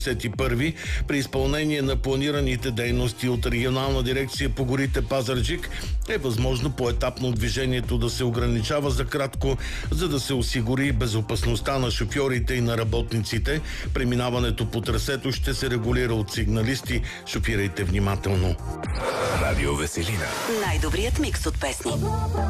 21 при изпълнение на планираните дейности от Регионална дирекция по горите Пазарджик е възможно поетапно движението да се ограничава за кратко, за да се осигури безопасността на шофьорите и на работниците. Преминаването по трасето ще се регулира от сигналисти. Шофирайте внимателно. Радио Веселина. Най-добрият микс от песни.